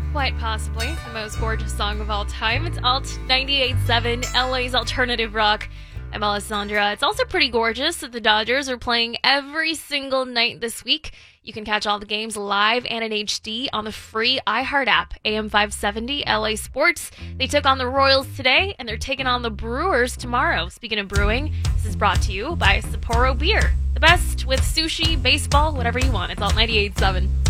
Quite possibly the most gorgeous song of all time. It's Alt 98.7, LA's alternative rock. I'm Alessandra. It's also pretty gorgeous that the Dodgers are playing every single night this week. You can catch all the games live and in HD on the free iHeart app, AM 570 LA Sports. They took on the Royals today, and they're taking on the Brewers tomorrow. Speaking of brewing, this is brought to you by Sapporo Beer. The best with sushi, baseball, whatever you want. It's Alt 98.7.